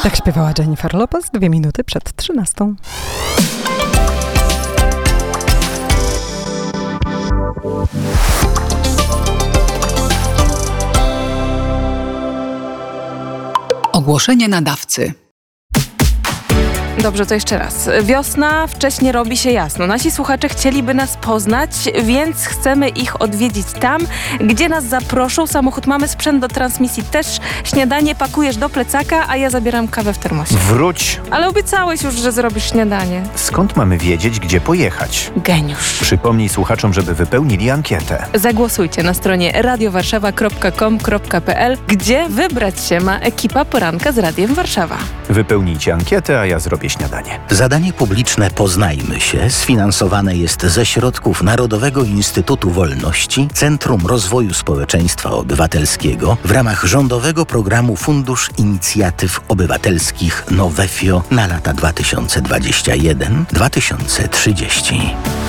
Tak śpiewała Jennifer Lopez 2 minuty przed 13. Ogłoszenie nadawcy. Dobrze, to jeszcze raz. Wiosna, wcześnie robi się jasno. Nasi słuchacze chcieliby nas poznać, więc chcemy ich odwiedzić tam, gdzie nas zaproszą. Samochód mamy, sprzęt do transmisji też. Śniadanie pakujesz do plecaka, a ja zabieram kawę w termosie. Wróć! Ale obiecałeś już, że zrobisz śniadanie. Skąd mamy wiedzieć, gdzie pojechać? Geniusz. Przypomnij słuchaczom, żeby wypełnili ankietę. Zagłosujcie na stronie radiowarszawa.com.pl, gdzie wybrać się ma ekipa Poranka z Radiem Warszawa. Wypełnijcie ankietę, a ja zrobię śniadanie. Zadanie publiczne Poznajmy się sfinansowane jest ze środków Narodowego Instytutu Wolności, Centrum Rozwoju Społeczeństwa Obywatelskiego w ramach rządowego programu Fundusz Inicjatyw Obywatelskich Nowefio na lata 2021-2030.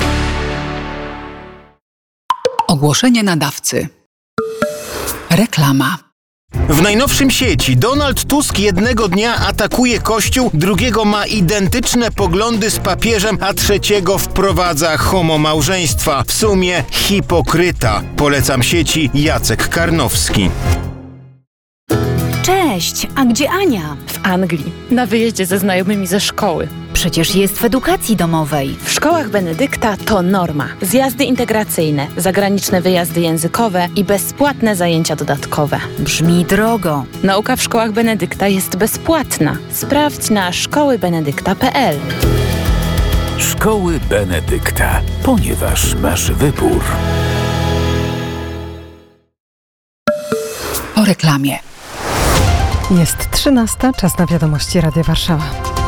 Ogłoszenie nadawcy. Reklama. W najnowszym sieci Donald Tusk jednego dnia atakuje Kościół, drugiego ma identyczne poglądy z papieżem, a trzeciego wprowadza homomałżeństwa. W sumie hipokryta. Polecam sieci Jacek Karnowski. Cześć, a gdzie Ania? W Anglii. Na wyjeździe ze znajomymi ze szkoły. Przecież jest w edukacji domowej. W szkołach Benedykta to norma. Zjazdy integracyjne, zagraniczne wyjazdy językowe i bezpłatne zajęcia dodatkowe. Brzmi drogo. Nauka w szkołach Benedykta jest bezpłatna. Sprawdź na szkołybenedykta.pl. Szkoły Benedykta, ponieważ masz wybór. Po reklamie. Jest 13, czas na wiadomości Radia Warszawa.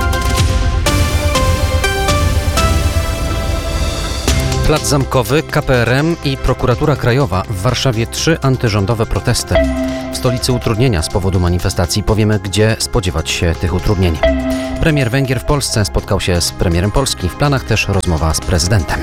Plac Zamkowy, KPRM i Prokuratura Krajowa. W Warszawie 3 antyrządowe protesty. W stolicy utrudnienia z powodu manifestacji. Powiemy, gdzie spodziewać się tych utrudnień. Premier Węgier w Polsce spotkał się z premierem Polski. W planach też rozmowa z prezydentem.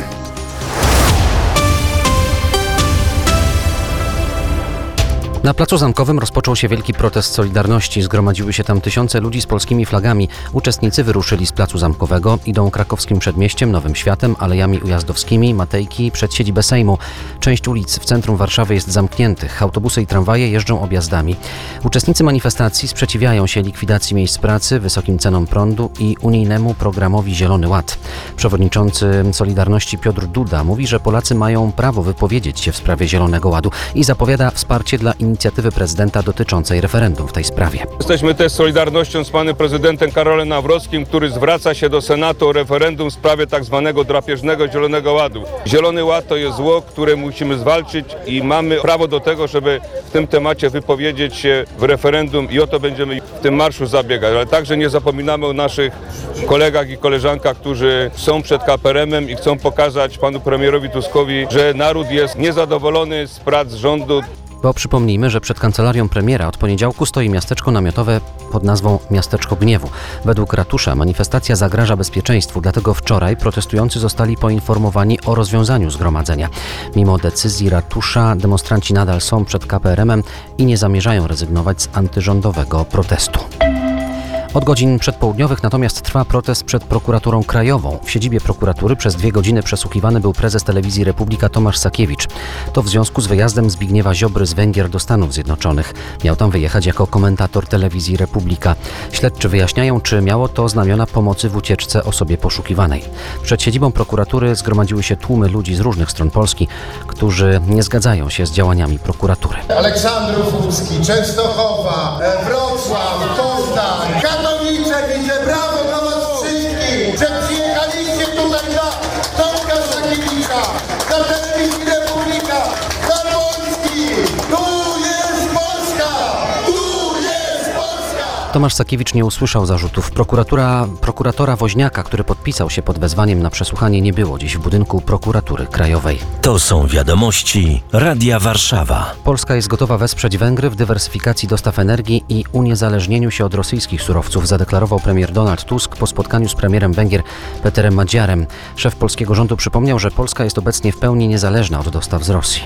Na Placu Zamkowym rozpoczął się wielki protest Solidarności. Zgromadziły się tam tysiące ludzi z polskimi flagami. Uczestnicy wyruszyli z Placu Zamkowego, idą krakowskim przedmieściem, Nowym Światem, alejami ujazdowskimi, Matejki, przed siedzibę Sejmu. Część ulic w centrum Warszawy jest zamkniętych. Autobusy i tramwaje jeżdżą objazdami. Uczestnicy manifestacji sprzeciwiają się likwidacji miejsc pracy, wysokim cenom prądu i unijnemu programowi Zielony Ład. Przewodniczący Solidarności Piotr Duda mówi, że Polacy mają prawo wypowiedzieć się w sprawie Zielonego Ładu i zapowiada wsparcie dla inicjatywy prezydenta dotyczącej referendum w tej sprawie. Jesteśmy też Solidarnością z panem prezydentem Karolem Nawrockim, który zwraca się do Senatu o referendum w sprawie tak zwanego drapieżnego Zielonego Ładu. Zielony Ład to jest zło, które musimy zwalczyć i mamy prawo do tego, żeby w tym temacie wypowiedzieć się w referendum i o to będziemy w tym marszu zabiegać. Ale także nie zapominamy o naszych kolegach i koleżankach, którzy są przed KPRM-em i chcą pokazać panu premierowi Tuskowi, że naród jest niezadowolony z prac rządu. Bo przypomnijmy, że przed kancelarią premiera od poniedziałku stoi miasteczko namiotowe pod nazwą Miasteczko Gniewu. Według ratusza manifestacja zagraża bezpieczeństwu, dlatego wczoraj protestujący zostali poinformowani o rozwiązaniu zgromadzenia. Mimo decyzji ratusza demonstranci nadal są przed KPRM-em i nie zamierzają rezygnować z antyrządowego protestu. Od godzin przedpołudniowych natomiast trwa protest przed Prokuraturą Krajową. W siedzibie prokuratury przez 2 godziny przesłuchiwany był prezes telewizji Republika Tomasz Sakiewicz. To w związku z wyjazdem Zbigniewa Ziobry z Węgier do Stanów Zjednoczonych. Miał tam wyjechać jako komentator telewizji Republika. Śledczy wyjaśniają, czy miało to znamiona pomocy w ucieczce osobie poszukiwanej. Przed siedzibą prokuratury zgromadziły się tłumy ludzi z różnych stron Polski, którzy nie zgadzają się z działaniami prokuratury. Aleksandrów Łódzki, Częstochowa, Wrocław, Poznań, Katowice, widzę, brawo dla was wszystkich, że przyjechaliście tutaj dla Tomka Sakiewicza, dla telewizji Republika, dla Polski. Tu jest Polska! Tu jest Polska! Tomasz Sakiewicz nie usłyszał zarzutów. Prokuratora Woźniaka, który podpisał się pod wezwaniem na przesłuchanie, nie było dziś w budynku Prokuratury Krajowej. To są wiadomości Radia Warszawa. Polska jest gotowa wesprzeć Węgry w dywersyfikacji dostaw energii i uniezależnieniu się od rosyjskich surowców, zadeklarował premier Donald Tusk po spotkaniu z premierem Węgier Peterem Madziarem. Szef polskiego rządu przypomniał, że Polska jest obecnie w pełni niezależna od dostaw z Rosji.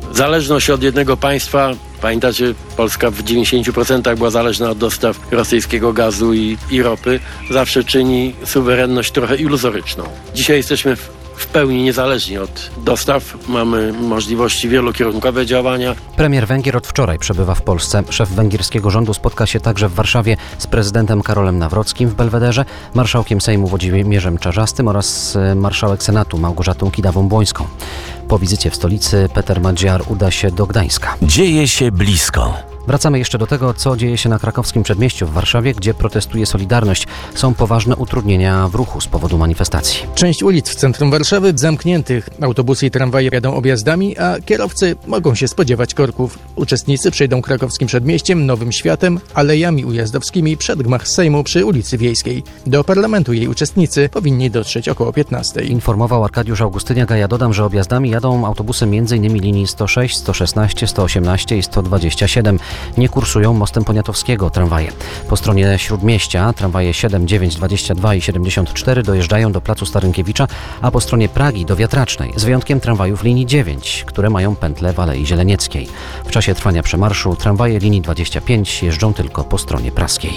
Zależność od jednego państwa, pamiętacie, Polska w 90% była zależna od dostaw rosyjskiego gazu i ropy, zawsze czyni suwerenność trochę iluzoryczną. Dzisiaj jesteśmy w pełni niezależni od dostaw, mamy możliwości wielokierunkowe działania. Premier Węgier od wczoraj przebywa w Polsce. Szef węgierskiego rządu spotka się także w Warszawie z prezydentem Karolem Nawrockim w Belwederze, marszałkiem Sejmu Włodzimierzem Czarzastym oraz marszałek Senatu Małgorzatą Kidawą-Błońską. Po wizycie w stolicy Peter Madziar uda się do Gdańska. Dzieje się blisko. Wracamy jeszcze do tego, co dzieje się na krakowskim przedmieściu w Warszawie, gdzie protestuje Solidarność. Są poważne utrudnienia w ruchu z powodu manifestacji. Część ulic w centrum Warszawy zamkniętych. Autobusy i tramwaje jadą objazdami, a kierowcy mogą się spodziewać korków. Uczestnicy przejdą krakowskim przedmieściem, Nowym Światem, alejami ujazdowskimi przed gmach Sejmu przy ulicy Wiejskiej. Do parlamentu jej uczestnicy powinni dotrzeć około 15. Informował Arkadiusz Augustyniak, a ja dodam, że objazdami jadą autobusy m.in. linii 106, 116, 118 i 127. Nie kursują mostem Poniatowskiego tramwaje. Po stronie Śródmieścia tramwaje 7, 9, 22 i 74 dojeżdżają do placu Starynkiewicza, a po stronie Pragi do Wiatracznej, z wyjątkiem tramwajów linii 9, które mają pętlę w Alei Zielenieckiej. W czasie trwania przemarszu tramwaje linii 25 jeżdżą tylko po stronie praskiej.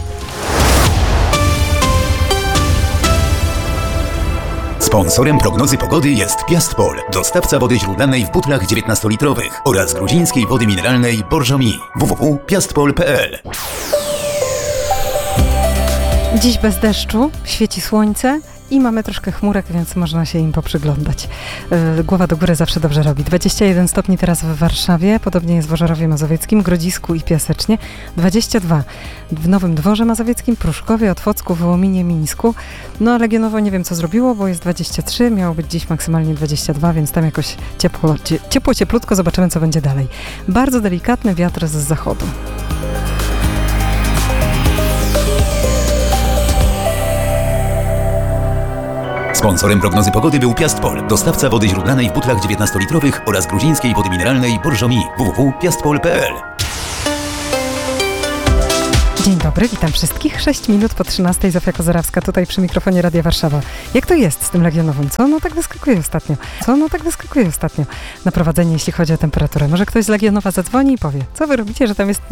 Sponsorem prognozy pogody jest Piastpol, dostawca wody źródlanej w butlach 19-litrowych oraz gruzińskiej wody mineralnej Borżomi. www.piastpol.pl. Dziś bez deszczu, świeci słońce i mamy troszkę chmurek, więc można się im poprzyglądać. Głowa do góry zawsze dobrze robi. 21 stopni teraz w Warszawie, podobnie jest w Ożarowie Mazowieckim, Grodzisku i Piasecznie. 22 w Nowym Dworze Mazowieckim, Pruszkowie, Otwocku, Wołominie, Mińsku. No a Legionowo nie wiem co zrobiło, bo jest 23, miało być dziś maksymalnie 22, więc tam jakoś cieplutko, zobaczymy co będzie dalej. Bardzo delikatny wiatr z zachodu. Sponsorem prognozy pogody był Piastpol, dostawca wody źródlanej w butlach 19-litrowych oraz gruzińskiej wody mineralnej Borżomi. www.piastpol.pl. Dzień dobry, witam wszystkich. 6 minut po 13, Zofia Kozarawska tutaj przy mikrofonie Radia Warszawa. Jak to jest z tym Legionowym? Co tak wyskakuje ostatnio na prowadzenie, jeśli chodzi o temperaturę? Może ktoś z Legionowa zadzwoni i powie, co wy robicie, że tam jest